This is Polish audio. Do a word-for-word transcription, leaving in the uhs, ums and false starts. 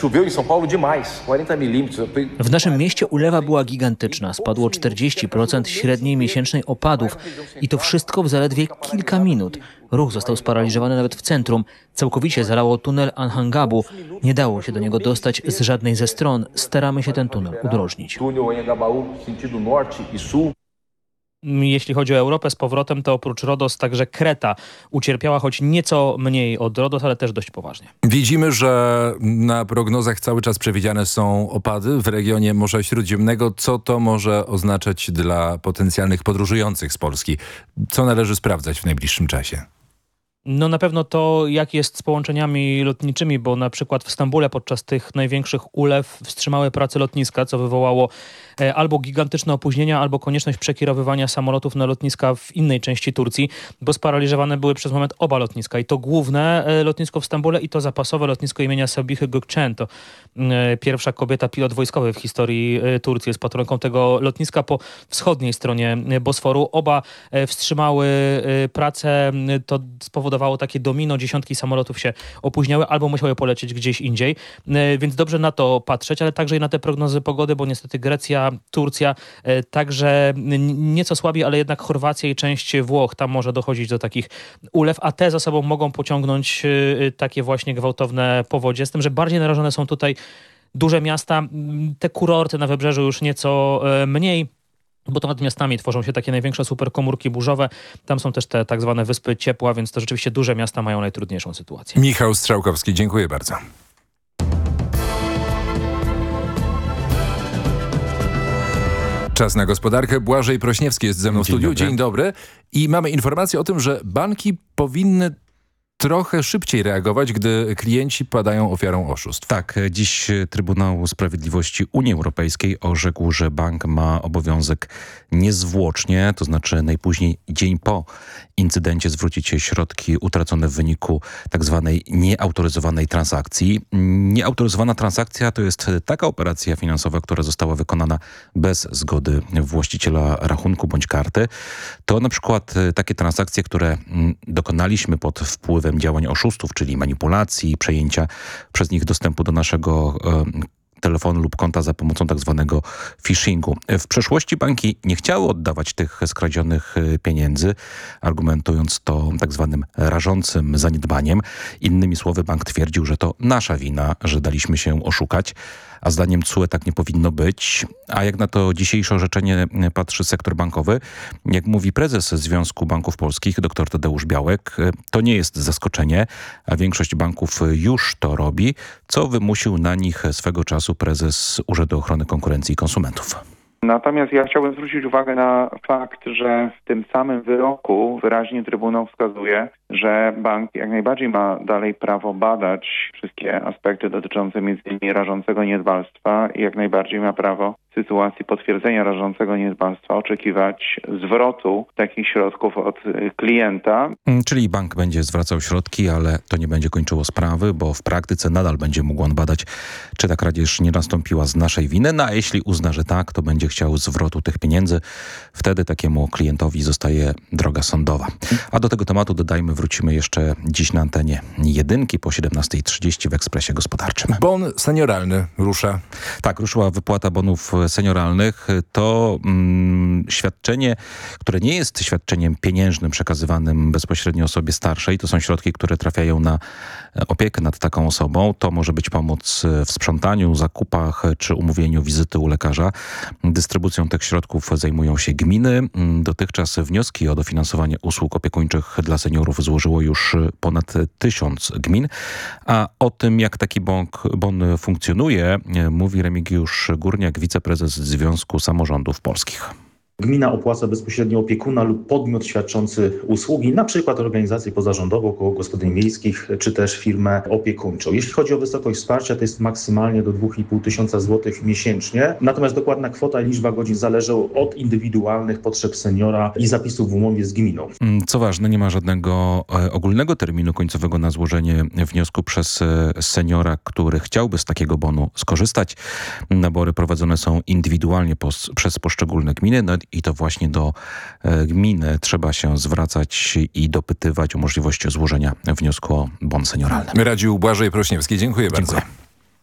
W naszym mieście ulewa była gigantyczna. Spadło czterdzieści procent średniej miesięcznej opadów i to wszystko w zaledwie kilka minut. Ruch został sparaliżowany nawet w centrum. Całkowicie zalało tunel Anhangabu. Nie dało się do niego dostać z żadnej ze stron. Staramy się ten tunel udrożnić. Jeśli chodzi o Europę z powrotem, to oprócz Rodos także Kreta ucierpiała, choć nieco mniej od Rodos, ale też dość poważnie. Widzimy, że na prognozach cały czas przewidziane są opady w regionie Morza Śródziemnego. Co to może oznaczać dla potencjalnych podróżujących z Polski? Co należy sprawdzać w najbliższym czasie? No na pewno to, jak jest z połączeniami lotniczymi, bo na przykład w Stambule podczas tych największych ulew wstrzymały pracę lotniska, co wywołało e, albo gigantyczne opóźnienia, albo konieczność przekierowywania samolotów na lotniska w innej części Turcji, bo sparaliżowane były przez moment oba lotniska. I to główne e, lotnisko w Stambule i to zapasowe lotnisko imienia Sabihy Gökçen. To e, pierwsza kobieta pilot wojskowy w historii e, Turcji. Jest patronką tego lotniska po wschodniej stronie Bosforu. Oba e, wstrzymały e, pracę. To spowodowało takie domino, dziesiątki samolotów się opóźniały albo musiały polecieć gdzieś indziej, więc dobrze na to patrzeć, ale także i na te prognozy pogody, bo niestety Grecja, Turcja, także nieco słabiej, ale jednak Chorwacja i część Włoch, tam może dochodzić do takich ulew, a te za sobą mogą pociągnąć takie właśnie gwałtowne powodzie, z tym, że bardziej narażone są tutaj duże miasta, te kurorty na wybrzeżu już nieco mniej, bo to nad miastami tworzą się takie największe superkomórki burzowe. Tam są też te tak zwane wyspy ciepła, więc to rzeczywiście duże miasta mają najtrudniejszą sytuację. Michał Strzałkowski, dziękuję bardzo. Czas na gospodarkę. Błażej Prośniewski jest ze mną w studiu. Dobry. Dzień dobry. I mamy informację o tym, że banki powinny trochę szybciej reagować, gdy klienci padają ofiarą oszustw. Tak, dziś Trybunał Sprawiedliwości Unii Europejskiej orzekł, że bank ma obowiązek niezwłocznie, to znaczy najpóźniej dzień po incydencie zwrócić środki utracone w wyniku tak zwanej nieautoryzowanej transakcji. Nieautoryzowana transakcja to jest taka operacja finansowa, która została wykonana bez zgody właściciela rachunku bądź karty. To na przykład takie transakcje, które dokonaliśmy pod wpływem działań oszustów, czyli manipulacji, przejęcia przez nich dostępu do naszego e, telefonu lub konta za pomocą tak zwanego phishingu. W przeszłości banki nie chciały oddawać tych skradzionych pieniędzy, argumentując to tak zwanym rażącym zaniedbaniem. Innymi słowy, bank twierdził, że to nasza wina, że daliśmy się oszukać, a zdaniem C U E tak nie powinno być. A jak na to dzisiejsze orzeczenie patrzy sektor bankowy, jak mówi prezes Związku Banków Polskich, dr Tadeusz Białek, to nie jest zaskoczenie, a większość banków już to robi, co wymusił na nich swego czasu prezes Urzędu Ochrony Konkurencji i Konsumentów. Natomiast ja chciałbym zwrócić uwagę na fakt, że w tym samym wyroku wyraźnie Trybunał wskazuje, że bank jak najbardziej ma dalej prawo badać wszystkie aspekty dotyczące między innymi rażącego niedbalstwa i jak najbardziej ma prawo w sytuacji potwierdzenia rażącego niedbalstwa oczekiwać zwrotu takich środków od klienta. Czyli bank będzie zwracał środki, ale to nie będzie kończyło sprawy, bo w praktyce nadal będzie mógł on badać, czy ta kradzież nie nastąpiła z naszej winy. No a jeśli uzna, że tak, to będzie chciał zwrotu tych pieniędzy. Wtedy takiemu klientowi zostaje droga sądowa. A do tego tematu dodajmy, wrócimy jeszcze dziś na antenie jedynki po siedemnastej trzydzieści w Ekspresie Gospodarczym. Bon senioralny rusza. Tak, ruszyła wypłata bonów senioralnych. To mm, świadczenie, które nie jest świadczeniem pieniężnym przekazywanym bezpośrednio osobie starszej. To są środki, które trafiają na opiekę nad taką osobą. To może być pomoc w sprzątaniu, zakupach czy umówieniu wizyty u lekarza. Dystrybucją tych środków zajmują się gminy. Dotychczas wnioski o dofinansowanie usług opiekuńczych dla seniorów złożyło już ponad tysiąc gmin. A o tym, jak taki bon, bon funkcjonuje, mówi Remigiusz Górniak, wiceprezes Związku Samorządów Polskich. Gmina opłaca bezpośrednio opiekuna lub podmiot świadczący usługi, na przykład organizację pozarządową, koło gospodyń miejskich, czy też firmę opiekuńczą. Jeśli chodzi o wysokość wsparcia, to jest maksymalnie do dwa i pół tysiąca złotych miesięcznie. Natomiast dokładna kwota i liczba godzin zależą od indywidualnych potrzeb seniora i zapisów w umowie z gminą. Co ważne, nie ma żadnego ogólnego terminu końcowego na złożenie wniosku przez seniora, który chciałby z takiego bonu skorzystać. Nabory prowadzone są indywidualnie pos, przez poszczególne gminy. No i to właśnie do e, gminy trzeba się zwracać i dopytywać o możliwość złożenia wniosku o bon senioralny. Radził Błażej Prośniewski. Dziękuję, Dziękuję bardzo.